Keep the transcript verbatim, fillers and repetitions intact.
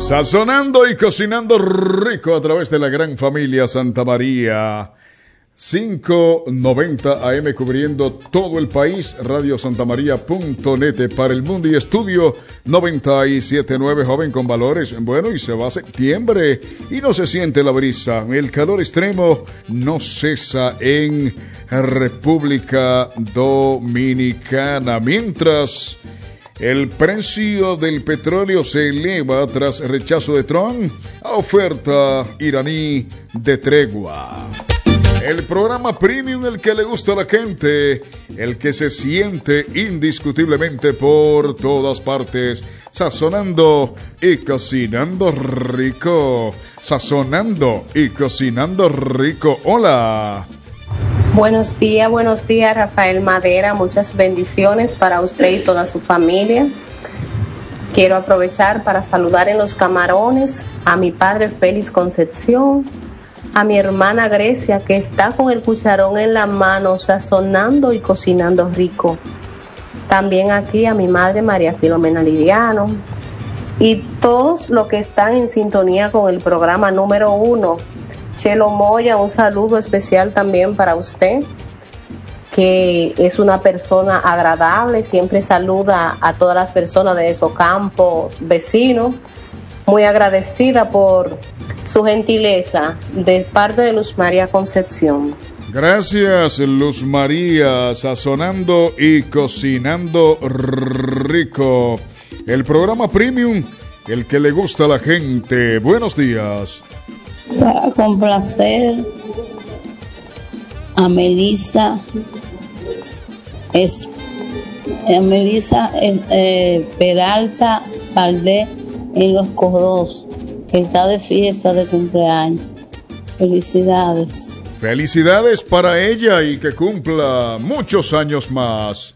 Sazonando y cocinando rico a través de la gran familia Santa María. quinientos noventa A M cubriendo todo el país, radio santa maría punto net para el mundo y estudio noventa y siete punto nueve, joven con valores. Bueno, y se va a septiembre y no se siente la brisa. El calor extremo no cesa en República Dominicana. Mientras el precio del petróleo se eleva tras rechazo de Trump a oferta iraní de tregua. El programa premium, el que le gusta a la gente, el que se siente indiscutiblemente por todas partes, sazonando y cocinando rico, sazonando y cocinando rico. Hola. Buenos días, buenos días, Rafael Madera, muchas bendiciones para usted y toda su familia. Quiero aprovechar para saludar en Los Camarones a mi padre Félix Concepción, a mi hermana Grecia, que está con el cucharón en la mano sazonando y cocinando rico. También aquí a mi madre María Filomena Liriano y todos los que están en sintonía con el programa número uno. Chelo Moya, un saludo especial también para usted, que es una persona agradable, siempre saluda a todas las personas de esos campos vecinos. Muy agradecida por su gentileza de parte de Luz María Concepción. Gracias, Luz María, sazonando y cocinando rico. El programa premium, el que le gusta a la gente. Buenos días. Para complacer a Melissa, es, a Melissa es, eh, Peralta Valdés en Los Corros, que está de fiesta de cumpleaños. Felicidades. Felicidades para ella y que cumpla muchos años más.